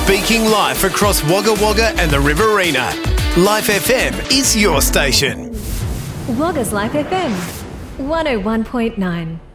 Speaking life across Wagga Wagga and the Riverina. Life FM is your station. Wagga's Life FM 101.9.